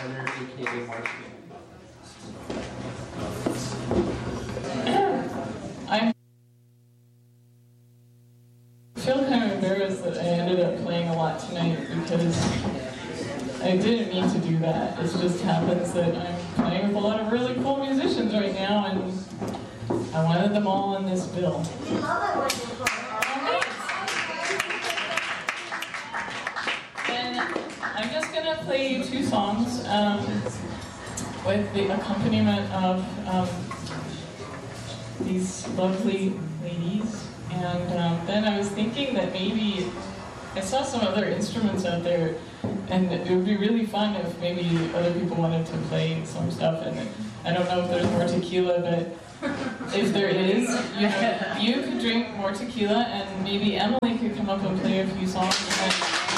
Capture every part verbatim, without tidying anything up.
Turner, aka Marshall. I feel kind of embarrassed that I ended up playing a lot tonight because I didn't mean to do that. It just happens that I'm playing with a lot of really cool musicians right now, and I wanted them all in this bill. And I'm just going to play you two songs um, with the accompaniment of um, these lovely ladies. And um, then I was thinking that maybe I saw some other instruments out there, and it would be really fun if maybe other people wanted to play some stuff. And I don't know if there's more tequila, but if there is, you know, you could drink more tequila, and maybe Emily could come up and play a few songs. And,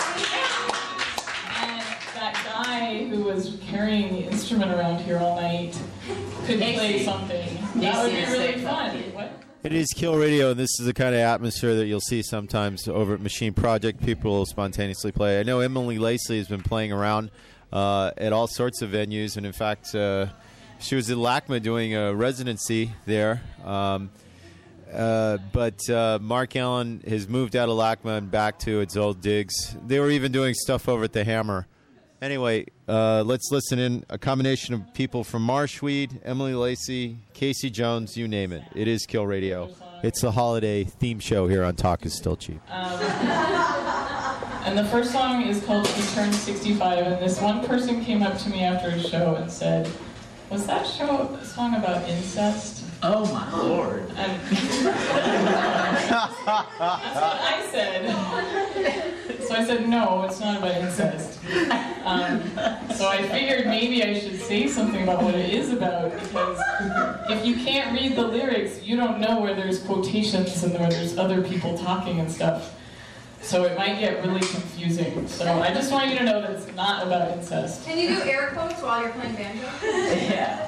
and that guy who was carrying the instrument around here all night could play something. That would be really fun. What? It is Kill Radio, and this is the kind of atmosphere that you'll see sometimes over at Machine Project. People will spontaneously play. I know Emily Lacey has been playing around uh, at all sorts of venues, and in fact, uh, she was at LACMA doing a residency there. Um, uh, but uh, Mark Allen has moved out of LACMA and back to its old digs. They were even doing stuff over at the Hammer. Anyway, uh, let's listen in. A combination of people from Marshweed, Emily Lacey, Casey Jones, you name it. It is Kill Radio. It's the holiday theme show here on Talk Is Still Cheap. Um, and the first song is called She Turned sixty-five, and this one person came up to me after a show and said, was that show song about incest? Oh my lord. And that's what I said. So I said, no, it's not about incest. Um, so I figured maybe I should say something about what it is about, because if you can't read the lyrics, you don't know where there's quotations and where there's other people talking and stuff. So it might get really confusing. So I just want you to know that it's not about incest. Can you do air quotes while you're playing banjo? Yeah.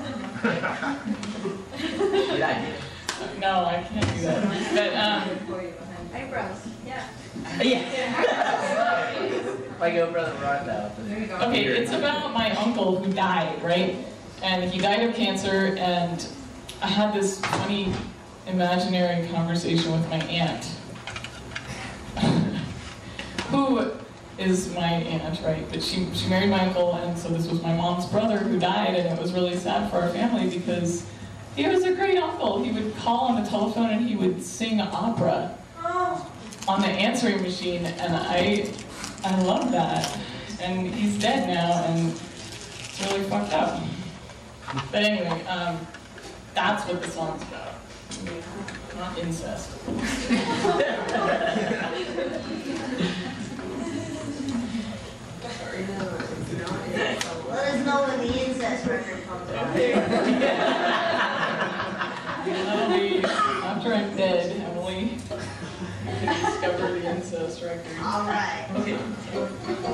Good idea. No, I can't do that. But, um... Eyebrows. Yeah. Yeah. My go brother Rondo. There you go. Okay, it's about my uncle who died, right? And he died of cancer, and I had this funny imaginary conversation with my aunt, who is my aunt, right? But she, she married my uncle, and so this was my mom's brother who died, and it was really sad for our family because he was a great uncle. He would call on the telephone and he would sing opera on the answering machine, and I I love that. And he's dead now, and it's really fucked up. But anyway, um, that's what the song's about. Not incest. Let us know when the incest record comes out. That'll be after I'm dead, Emily. You can discover the incest record. All right. Okay.